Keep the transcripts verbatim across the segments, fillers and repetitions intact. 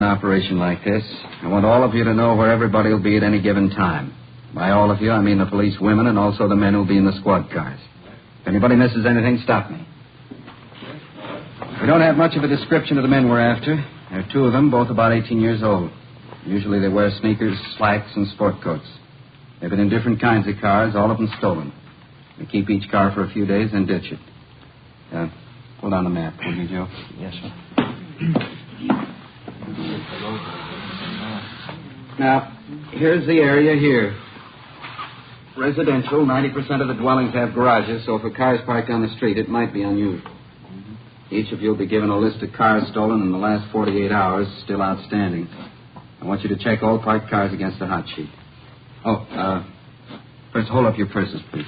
An operation like this, I want all of you to know where everybody will be at any given time. By all of you, I mean the police women and also the men who'll be in the squad cars. If anybody misses anything, stop me. We don't have much of a description of the men we're after. There are two of them, both about eighteen years old. Usually they wear sneakers, slacks, and sport coats. They've been in different kinds of cars, all of them stolen. They keep each car for a few days and ditch it. Uh, hold on the map, will you, Joe? Yes, sir. Now, here's the area here. Residential, ninety percent of the dwellings have garages, so if a car is parked on the street, it might be unusual. Each of you will be given a list of cars stolen in the last forty-eight hours, still outstanding. I want you to check all parked cars against the hot sheet. Oh, uh, first hold up your purses, please.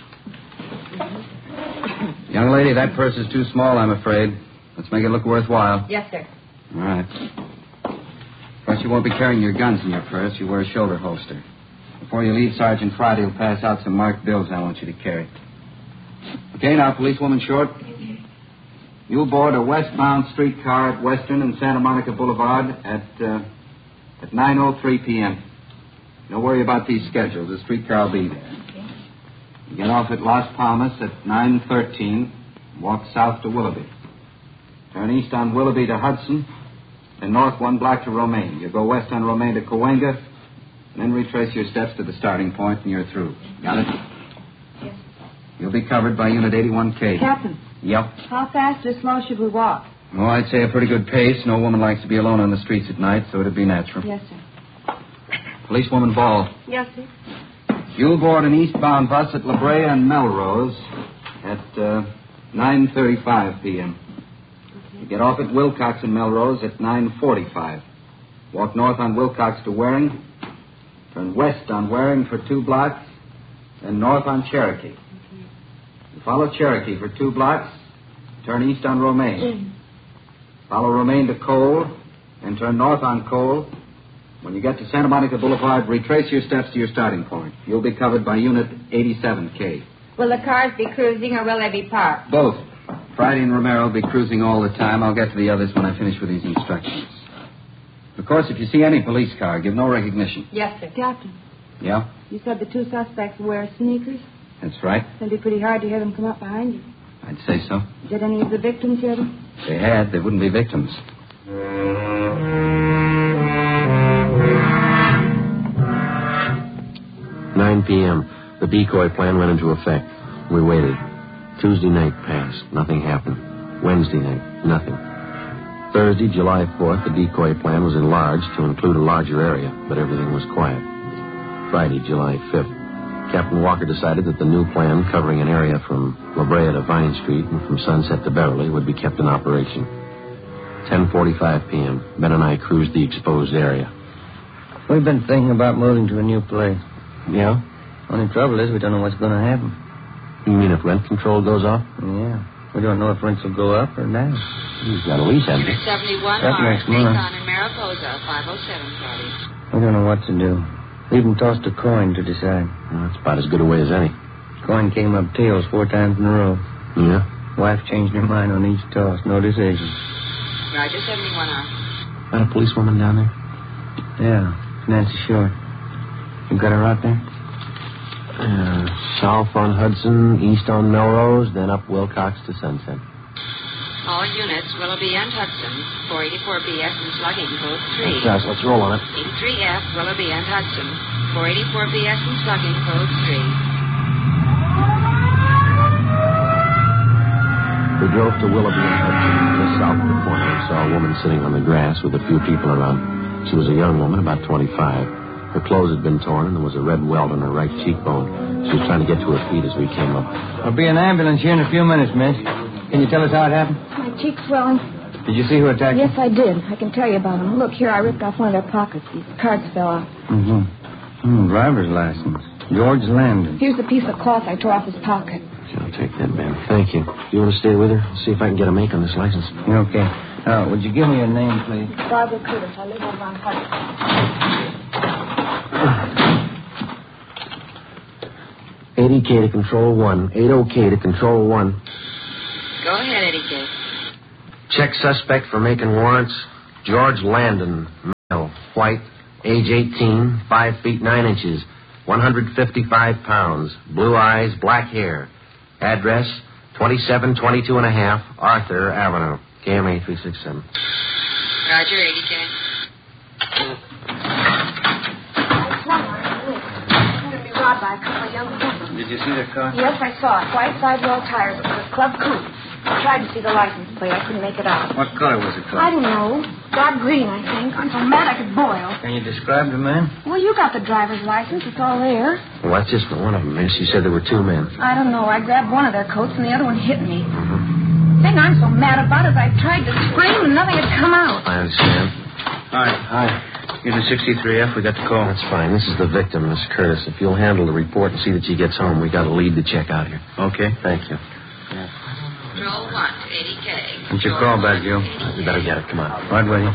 Young lady, that purse is too small, I'm afraid. Let's make it look worthwhile. Yes, sir. All right. Of course, you won't be carrying your guns in your purse. You wear a shoulder holster. Before you leave, Sergeant Friday will pass out some marked bills I want you to carry. Okay, now, policewoman Short. You'll board a westbound streetcar at Western and Santa Monica Boulevard at uh, at nine oh three p.m. Don't worry about these schedules. The streetcar will be there. You get off at Las Palmas at nine thirteen. Walk south to Willoughby. Turn east on Willoughby to Hudson, and north one block to Romaine. You go west on Romaine to Cahuenga, and then retrace your steps to the starting point, and you're through. Got it? Yes. You'll be covered by Unit eighty-one K. Captain. Yep. How fast or slow should we walk? Oh, I'd say a pretty good pace. No woman likes to be alone on the streets at night, so it'd be natural. Yes, sir. Policewoman Ball. Yes, sir. You'll board an eastbound bus at La Brea and Melrose at uh, nine thirty-five p.m. Okay. You get off at Wilcox and Melrose at nine forty-five. Walk north on Wilcox to Waring. Turn west on Waring for two blocks, then north on Cherokee. Okay. You follow Cherokee for two blocks, turn east on Romaine. Mm. Follow Romaine to Cole, and turn north on Cole. When you get to Santa Monica Boulevard, retrace your steps to your starting point. You'll be covered by Unit eighty-seven K. Will the cars be cruising or will they be parked? Both. Friday and Romero will be cruising all the time. I'll get to the others when I finish with these instructions. Of course, if you see any police car, give no recognition. Yes, sir. Captain, Yeah? you said the two suspects wear sneakers. That's right. It'd be pretty hard to hear them come up behind you. I'd say so. Did any of the victims hear them? If they had, they wouldn't be victims. nine p.m. The decoy plan went into effect. We waited. Tuesday night passed. Nothing happened. Wednesday night, nothing. Thursday, July fourth, the decoy plan was enlarged to include a larger area, but everything was quiet. Friday, July fifth, Captain Walker decided that the new plan, covering an area from La Brea to Vine Street and from Sunset to Beverly, would be kept in operation. ten forty-five p.m., Ben and I cruised the exposed area. We've been thinking about moving to a new place. Yeah? Only trouble is we don't know what's going to happen. You mean if rent control goes off? Yeah. We don't know if rents will go up or down. You've got a lease, haven't you? seventy-one That Mars, next month. Macon and Mariposa, five oh seven, Charlie. We don't know what to do. We even tossed a coin to decide. Well, that's about as good a way as any. Coin came up tails four times in a row. Yeah? Wife changed her mind on each toss. No decision. Roger, seventy-one R. Got a policewoman down there? Yeah, Nancy Short. You got her out there? Uh, south on Hudson, east on Melrose, then up Wilcox to Sunset. All units, Willoughby and Hudson, four eighty-four B S and slugging code three. That's us. Let's roll on it. eighty-three F, Willoughby and Hudson, four eighty-four B S and slugging code three. We drove to Willoughby and Hudson, just south of the corner, and saw a woman sitting on the grass with a few people around. She was a young woman, about twenty-five. Her clothes had been torn, and there was a red welt on her right cheekbone. She was trying to get to her feet as we came up. There'll be an ambulance here in a few minutes, miss. Can you tell us how it happened? My cheek's swelling. Did you see who attacked Yes, I did. I can tell you about them. Look, here, I ripped off one of their pockets. These cards fell out. you? Mm-hmm. Mm, driver's license. George Landon. Here's the piece of cloth I tore off his pocket. I'll take that, Ben. Thank you. Do you want to stay with her? I'll see if I can get a make on this license. Okay. Now, would you give me your name, please? Barbara Curtis. I live over on Hudson. eighty K to control one. eighty K to control one. Go ahead, Eddie K. Check suspect for making warrants. George Landon. White, age eighteen, five feet nine inches, one hundred fifty-five pounds, blue eyes, black hair. Address, twenty-seven twenty-two and a half, Arthur Avenue, K M A three six seven. Roger, eighty K. Robbed by a couple of young people. Did you see the car? Yes, I saw it. White sidewall tires. It was a club coupe. I tried to see the license plate. I couldn't make it out. What color was it, I don't know. Dark green, I think. I'm so mad I could boil. Can you describe the man? Well, you got the driver's license. It's all there. Well, that's just one of them, miss. You said there were two men. I don't know. I grabbed one of their coats and the other one hit me. Mm-hmm. The thing I'm so mad about is I tried to scream and nothing had come out. I understand. Hi. Hi. You're the sixty-three F. We got the call. That's fine. This is the victim, Miss Curtis. If you'll handle the report and see that she gets home, we got a lead to check out here. Okay. Thank you. Roll one to eighty K. What's your call back, Joe? You better get it. Come on. Right with you.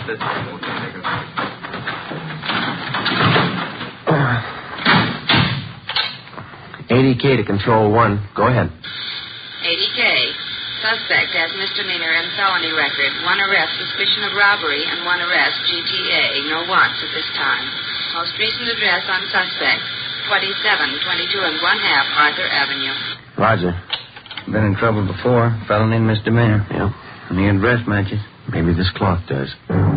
eighty K to control one. Go ahead. eighty K. Suspect has misdemeanor and felony record. One arrest, suspicion of robbery, and one arrest, G T A. No wants at this time. Most recent address on suspect, twenty-seven twenty-two and one half Arthur Avenue. Roger. Been in trouble before. Felony and misdemeanor. Yeah. And the address matches. Maybe this clock does.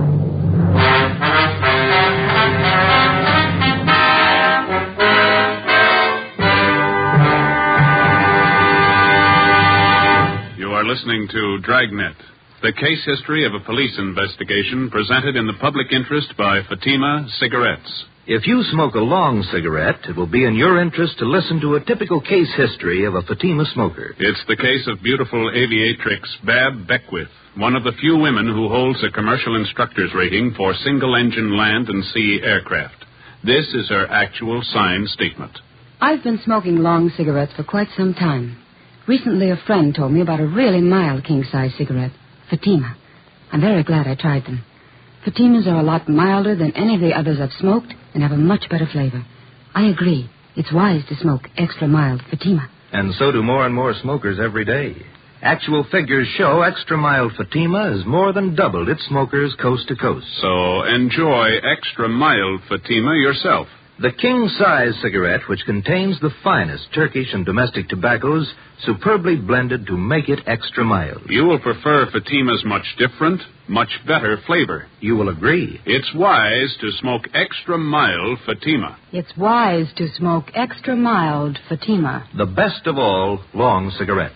You are listening to Dragnet, the case history of a police investigation presented in the public interest by Fatima Cigarettes. If you smoke a long cigarette, it will be in your interest to listen to a typical case history of a Fatima smoker. It's the case of beautiful aviatrix Bab Beckwith, one of the few women who holds a commercial instructor's rating for single-engine land and sea aircraft. This is her actual signed statement. I've been smoking long cigarettes for quite some time. Recently, a friend told me about a really mild king-size cigarette, Fatima. I'm very glad I tried them. Fatimas are a lot milder than any of the others I've smoked and have a much better flavor. I agree. It's wise to smoke extra mild Fatima. And so do more and more smokers every day. Actual figures show extra mild Fatima has more than doubled its smokers coast to coast. So enjoy extra mild Fatima yourself. The king-size cigarette, which contains the finest Turkish and domestic tobaccos, superbly blended to make it extra mild. You will prefer Fatima's much different, much better flavor. You will agree. It's wise to smoke extra mild Fatima. It's wise to smoke extra mild Fatima. The best of all long cigarettes.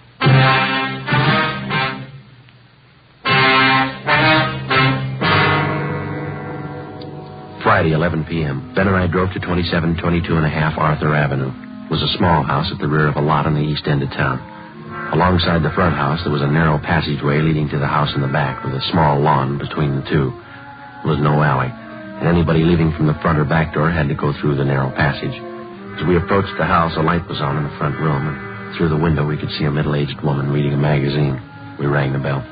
Friday, eleven p.m. Ben and I drove to twenty-seven twenty-two and a half Arthur Avenue. It was a small house at the rear of a lot on the east end of town. Alongside the front house, there was a narrow passageway leading to the house in the back with a small lawn between the two. There was no alley, and anybody leaving from the front or back door had to go through the narrow passage. As we approached the house, a light was on in the front room, and through the window we could see a middle-aged woman reading a magazine. We rang the bell.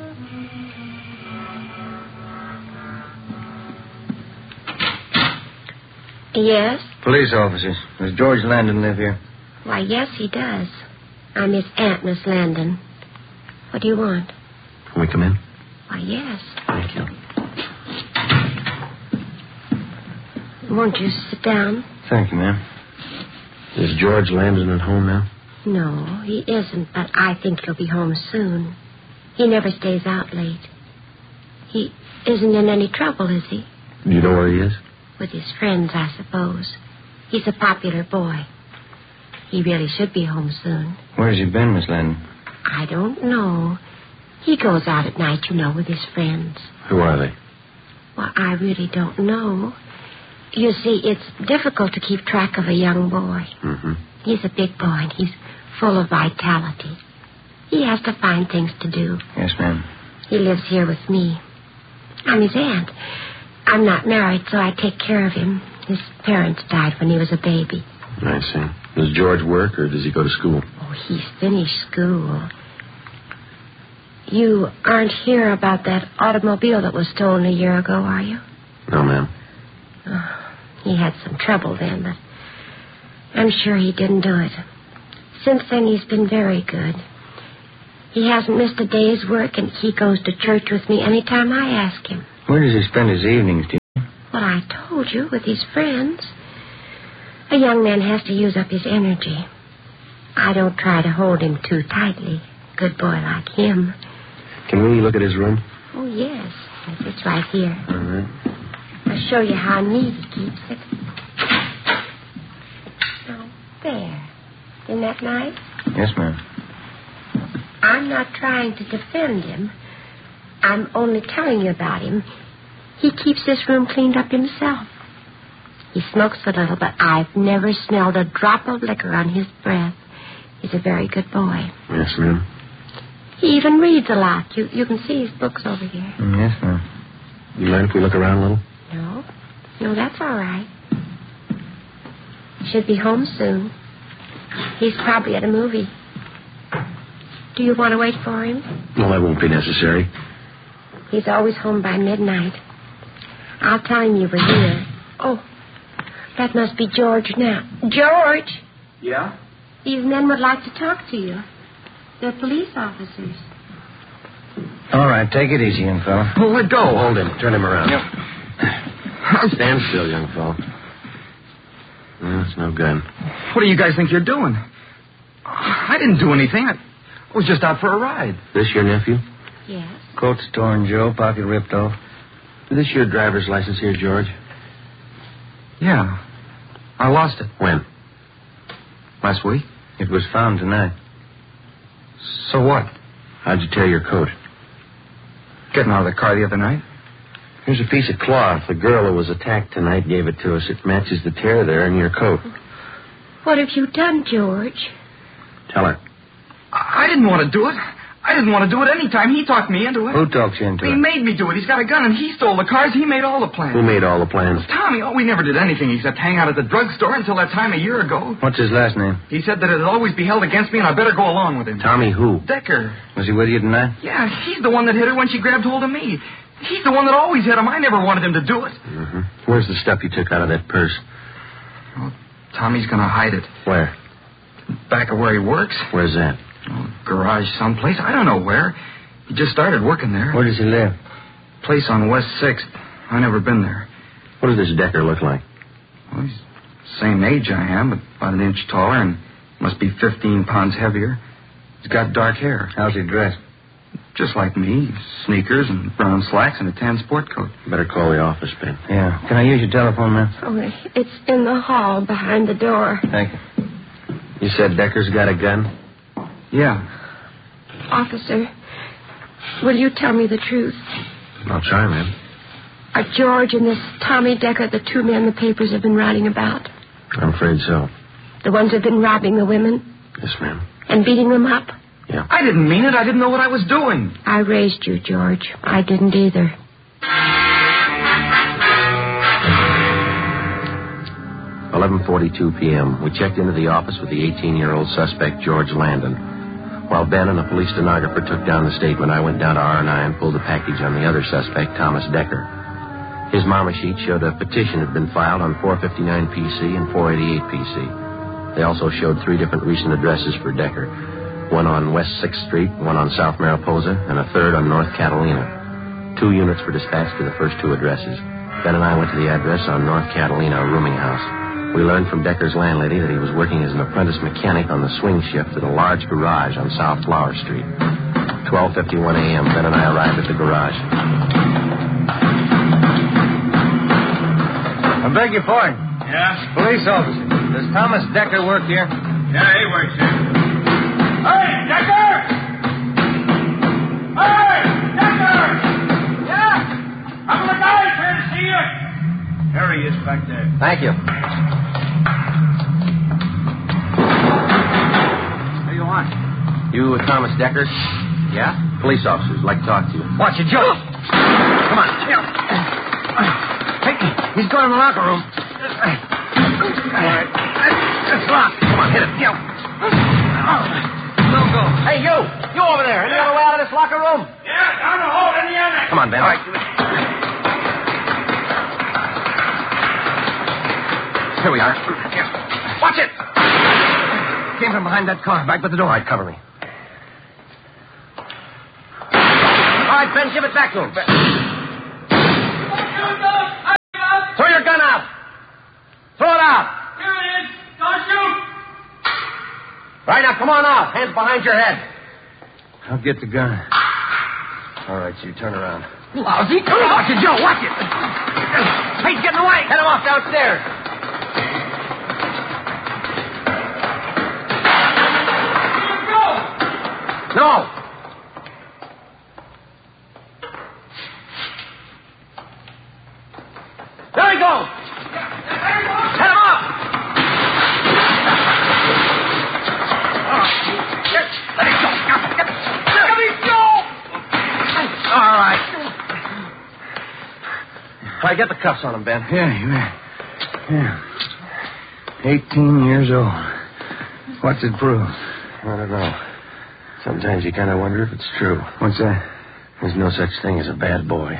Yes? Police officers. Does George Landon live here? Why, yes, he does. I'm his aunt, Miss Landon. What do you want? Can we come in? Why, yes. Thank you. Won't you sit down? Thank you, ma'am. Is George Landon at home now? No, he isn't, but I think he'll be home soon. He never stays out late. He isn't in any trouble, is he? Do you know where he is? With his friends, I suppose. He's a popular boy. He really should be home soon. Where's he been, Miss Landon? I don't know. He goes out at night, you know, with his friends. Who are they? Well, I really don't know. You see, it's difficult to keep track of a young boy. Mm-hmm. He's a big boy, and he's full of vitality. He has to find things to do. Yes, ma'am. He lives here with me. I'm his aunt. I'm not married, so I take care of him. His parents died when he was a baby. I see. Does George work, or does he go to school? Oh, he's finished school. You aren't here about that automobile that was stolen a year ago, are you? No, ma'am. Oh, he had some trouble then, but I'm sure he didn't do it. Since then, he's been very good. He hasn't missed a day's work, and he goes to church with me any time I ask him. Where does he spend his evenings, do you Well, I told you, with his friends. A young man has to use up his energy. I don't try to hold him too tightly. Good boy like him. Can we look at his room? Oh, yes. Yes, it's right here. All right. I'll show you how neat he keeps it. Oh, there. Isn't that nice? Yes, ma'am. I'm not trying to defend him. I'm only telling you about him. He keeps this room cleaned up himself. He smokes a little, but I've never smelled a drop of liquor on his breath. He's a very good boy. Yes, ma'am. He even reads a lot. You you can see his books over here. Yes, ma'am. You mind if we look around a little? No. No, that's all right. Should be home soon. He's probably at a movie. Do you want to wait for him? No, that won't be necessary. He's always home by midnight. I'll tell him you were here. Oh, that must be George now. George! Yeah? These men would like to talk to you. They're police officers. All right, take it easy, young fella. Oh, let go. Hold him. Turn him around. Yep. Stand still, young fellow. No, it's no gun. What do you guys think you're doing? I didn't do anything. I was just out for a ride. This your nephew? Yes. Coat's torn, Joe. Pocket ripped off. Is this your driver's license here, George? Yeah. I lost it. When? Last week. It was found tonight. So what? How'd you tear your coat? Getting out of the car the other night. Here's a piece of cloth. The girl who was attacked tonight gave it to us. It matches the tear there in your coat. What have you done, George? Tell her. I, I didn't want to do it. I didn't want to do it any time. He talked me into it. Who talked you into He it? made me do it. He's got a gun, and he stole the cars. He made all the plans. Who made all the plans? Tommy. Oh, we never did anything except hang out at the drugstore until that time a year ago. What's his last name? He said that it'd always be held against me, and I better go along with him. Tommy who? Decker. Was he with you tonight? Yeah, he's the one that hit her when she grabbed hold of me. He's the one that always hit him. I never wanted him to do it. Mm-hmm. Where's the stuff you took out of that purse? Oh, Tommy's going to hide it. Where? Back of where he works. Where's that? Oh, garage someplace. I don't know where. He just started working there. Where does he live? Place on West sixth. I never been there. What does this Decker look like? Well, he's the same age I am, but about an inch taller and must be fifteen pounds heavier. He's got dark hair. How's he dressed? Just like me. Sneakers and brown slacks and a tan sport coat. Better call the office, Ben. Yeah. Can I use your telephone, ma'am? Oh, it's in the hall behind the door. Thank you. You said Decker's got a gun? Yeah. Officer, will you tell me the truth? I'll try, ma'am. Are George and this Tommy Decker the two men the papers have been writing about? I'm afraid so. The ones who've been robbing the women? Yes, ma'am. And beating them up? Yeah. I didn't mean it. I didn't know what I was doing. I raised you, George. I didn't either. eleven forty-two p.m. We checked into the office with the eighteen-year-old suspect, George Landon. While Ben and the police stenographer took down the statement, I went down to R and I and pulled a package on the other suspect, Thomas Decker. His mama sheet showed a petition had been filed on four fifty-nine P C and four eighty-eight P C. They also showed three different recent addresses for Decker. One on West sixth Street, one on South Mariposa, and a third on North Catalina. Two units were dispatched to the first two addresses. Ben and I went to the address on North Catalina, a rooming house. We learned from Decker's landlady that he was working as an apprentice mechanic on the swing shift at a large garage on South Flower Street. twelve fifty-one a.m., Ben and I arrived at the garage. I beg your pardon. Yeah? Police officer. Does Thomas Decker work here? Yeah, he works here. Hey, Decker! Hey, Decker! Yeah? I'm the guy here to see you. There he is back there. Thank you. What do you want? You uh, Thomas Decker? Yeah? Police officers like to talk to you. Watch it, Joe. Come on. Hey, he's going in the locker room. All right. It's locked. Come on, hit it. Yeah. No go. Hey, you. You over there. Any other way out of this locker room? Yeah, down the hall in the annex. Come on, Ben. All right. Here we are. Watch it. Came from behind that car. Back by the door. All right, cover me. All right, Ben, give it back to him. Right, now come on out. Hands behind your head. I'll get the gun. All right, so you turn around. Lousy. Come on, watch it, Joe. Watch it. Hey, he's getting away. Head him off downstairs. No. There he goes. Head him up. Let him go. Let him go. All right. All right, get the cuffs on him, Ben. Yeah, you bet. Yeah. Eighteen years old. What's it prove? I don't know. Sometimes you kind of wonder if it's true. What's that? There's no such thing as a bad boy.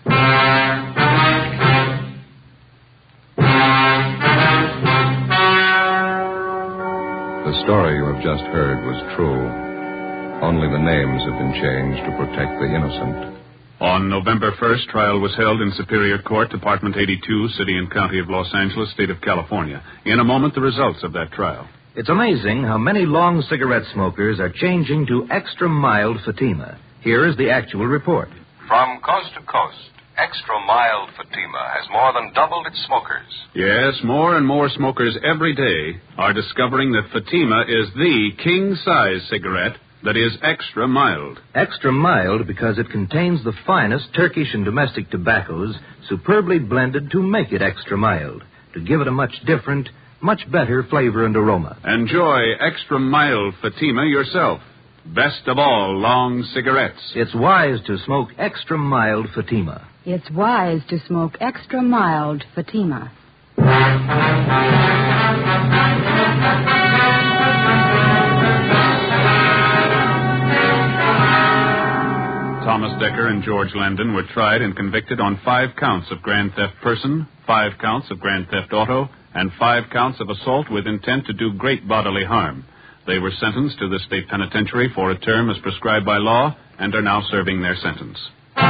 The story you have just heard was true. Only the names have been changed to protect the innocent. On November first, trial was held in Superior Court, Department eighty-two, City and County of Los Angeles, State of California. In a moment, the results of that trial. It's amazing how many long cigarette smokers are changing to extra mild Fatima. Here is the actual report. From coast to coast, extra mild Fatima has more than doubled its smokers. Yes, more and more smokers every day are discovering that Fatima is the king-size cigarette that is extra mild. Extra mild because it contains the finest Turkish and domestic tobaccos superbly blended to make it extra mild, to give it a much different, much better flavor and aroma. Enjoy extra mild Fatima yourself. Best of all long cigarettes. It's wise to smoke extra mild Fatima. It's wise to smoke extra mild Fatima. Thomas Decker and George Landon were tried and convicted on five counts of grand theft person, five counts of grand theft auto, and five counts of assault with intent to do great bodily harm. They were sentenced to the state penitentiary for a term as prescribed by law and are now serving their sentence.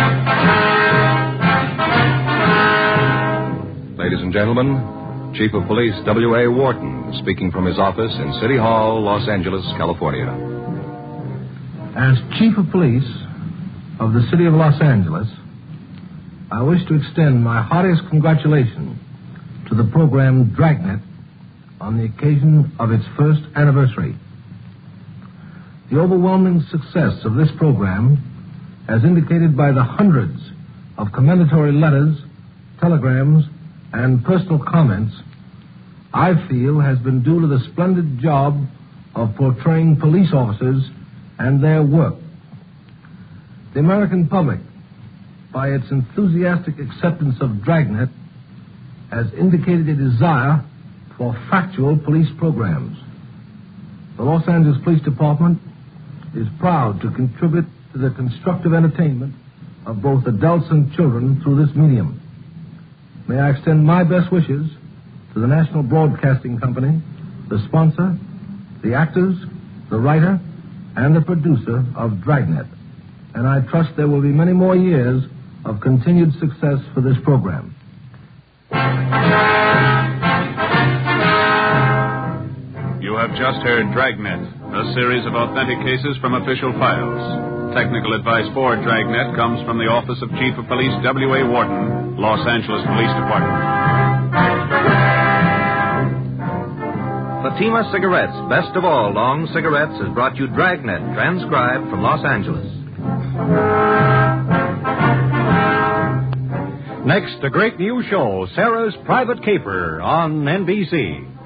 Ladies and gentlemen, Chief of Police W A. Wharton speaking from his office in City Hall, Los Angeles, California. As Chief of Police of the City of Los Angeles, I wish to extend my heartiest congratulations to the program Dragnet on the occasion of its first anniversary. The overwhelming success of this program, as indicated by the hundreds of commendatory letters, telegrams, and personal comments, I feel has been due to the splendid job of portraying police officers and their work. The American public, by its enthusiastic acceptance of Dragnet, has indicated a desire for factual police programs. The Los Angeles Police Department is proud to contribute to the constructive entertainment of both adults and children through this medium. May I extend my best wishes to the National Broadcasting Company, the sponsor, the actors, the writer, and the producer of Dragnet. And I trust there will be many more years of continued success for this program. You have just heard Dragnet, a series of authentic cases from official files. Technical advice for Dragnet comes from the Office of Chief of Police W A. Wharton, Los Angeles Police Department. Fatima Cigarettes, best of all long cigarettes, has brought you Dragnet, transcribed from Los Angeles. Next, a great new show, Sarah's Private Caper, on N B C.